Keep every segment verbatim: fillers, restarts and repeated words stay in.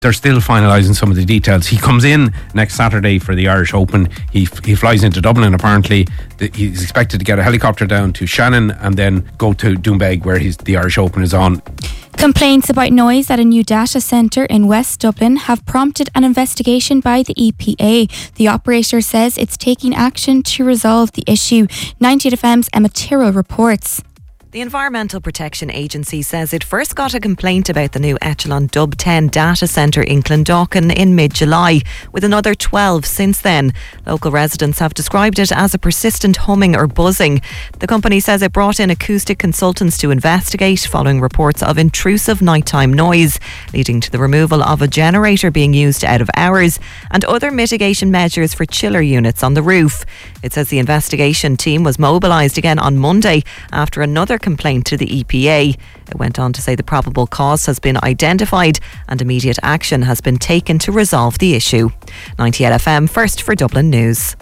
They're still finalising some of the details. He comes in next Saturday for the Irish Open. He he flies into Dublin apparently. He's expected to get a helicopter down to Shannon and then go to Doonbeg where he's, the Irish Open is on. Complaints about noise at a new data centre in West Dublin have prompted an investigation by the E P A. The operator says it's taking action to resolve the issue. ninety eight F M's Emma Tyrrell reports. The Environmental Protection Agency says it first got a complaint about the new Echelon Dub ten data centre in Clondalkin in mid-July, with another twelve since then. Local residents have described it as a persistent humming or buzzing. The company says it brought in acoustic consultants to investigate following reports of intrusive nighttime noise, leading to the removal of a generator being used out of hours and other mitigation measures for chiller units on the roof. It says the investigation team was mobilised again on Monday after another complaint to the E P A. It went on to say the probable cause has been identified and immediate action has been taken to resolve the issue. ninety-eight F M, first for Dublin News.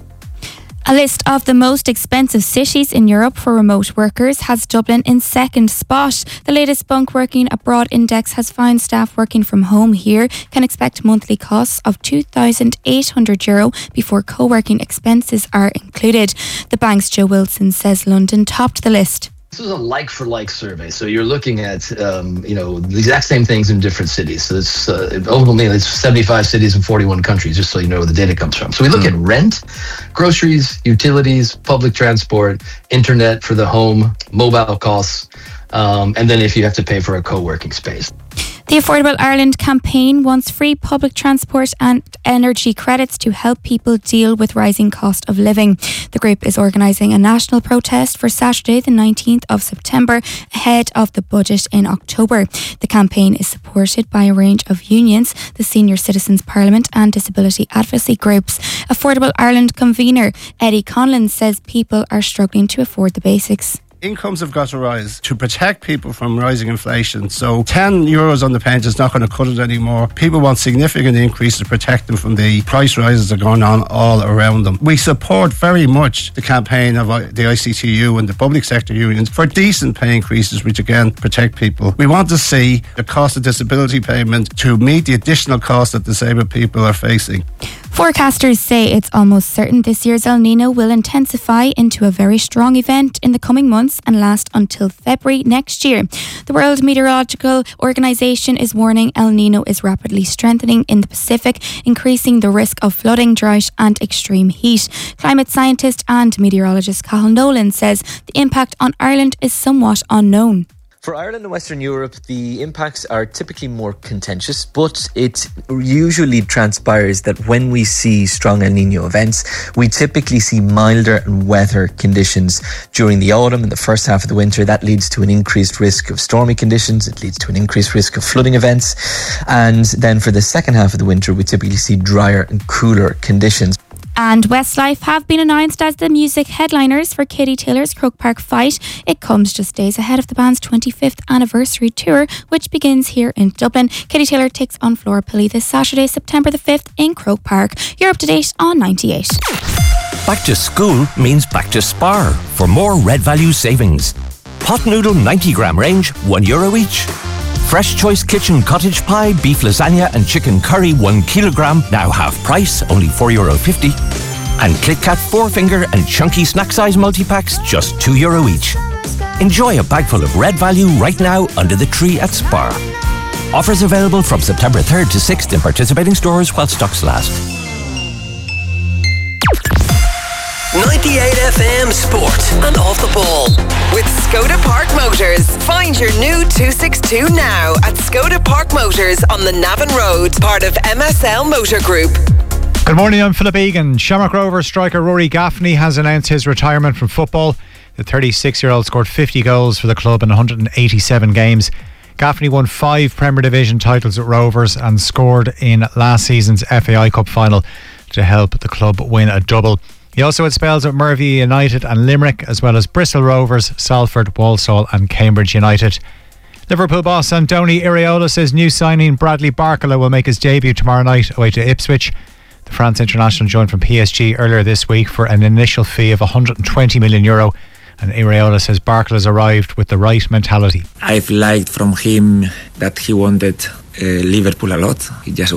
A list of the most expensive cities in Europe for remote workers has Dublin in second spot. The latest Bunk Working Abroad Index has found staff working from home here can expect monthly costs of two thousand eight hundred euro before co-working expenses are included. The bank's Joe Wilson says London topped the list. This is a like-for-like survey, so you're looking at um, you know the exact same things in different cities. So it's uh, ultimately it's seventy-five cities in forty-one countries, just so you know where the data comes from. So we look mm. at rent, groceries, utilities, public transport, internet for the home, mobile costs, um, and then if you have to pay for a co-working space. The Affordable Ireland campaign wants free public transport and energy credits to help people deal with rising cost of living. The group is organising a national protest for Saturday the nineteenth of September ahead of the budget in October. The campaign is supported by a range of unions, the Senior Citizens Parliament and disability advocacy groups. Affordable Ireland convener Eddie Conlon says people are struggling to afford the basics. Incomes have got to rise to protect people from rising inflation. So ten euros on the pension is not going to cut it anymore. People want significant increase to protect them from the price rises that are going on all around them. We support very much the campaign of the I C T U and the public sector unions for decent pay increases, which again protect people. We want to see the cost of disability payment to meet the additional costs that disabled people are facing. Forecasters say it's almost certain this year's El Nino will intensify into a very strong event in the coming months and last until February next year. The World Meteorological Organization is warning El Nino is rapidly strengthening in the Pacific, increasing the risk of flooding, drought and extreme heat. Climate scientist and meteorologist Cathal Nolan says the impact on Ireland is somewhat unknown. For Ireland and Western Europe, the impacts are typically more contentious, but it usually transpires that when we see strong El Niño events, we typically see milder and wetter conditions during the autumn and the first half of the winter. That leads to an increased risk of stormy conditions. It leads to an increased risk of flooding events. And then for the second half of the winter, we typically see drier and cooler conditions. And Westlife have been announced as the music headliners for Katie Taylor's Croke Park Fight. It comes just days ahead of the band's twenty-fifth anniversary tour, which begins here in Dublin. Katie Taylor takes on Flora Pilley this Saturday, September the fifth in Croke Park. You're up to date on ninety-eight. Back to school means back to Spar for more Red Value savings. Pot noodle ninety gram range, one euro each. Fresh Choice Kitchen cottage pie, beef lasagna and chicken curry one kilogram, now half price, only four euro fifty. And Kit Kat four finger and chunky snack size multi-packs, just two euro each. Enjoy a bag full of Red Value right now under the tree at Spar. Offers available from September third to sixth in participating stores while stocks last. ninety-eight F M Sport and Off the Ball. With Skoda Park Motors. Find your new two sixty-two now at Skoda Park Motors on the Navan Road, part of M S L Motor Group. Good morning, I'm Philip Egan. Shamrock Rovers striker Rory Gaffney has announced his retirement from football. The thirty-six-year-old scored fifty goals for the club in one hundred eighty-seven games. Gaffney won five Premier Division titles at Rovers and scored in last season's F A I Cup final to help the club win a double. He also had spells at Merville United and Limerick, as well as Bristol Rovers, Salford, Walsall and Cambridge United. Liverpool boss Andoni Iraola says new signing Bradley Barcola will make his debut tomorrow night away to Ipswich. The France international joined from P S G earlier this week for an initial fee of one hundred twenty million euro, and Iraola says Barcola's arrived with the right mentality. I've liked from him that he wanted uh, Liverpool a lot. He just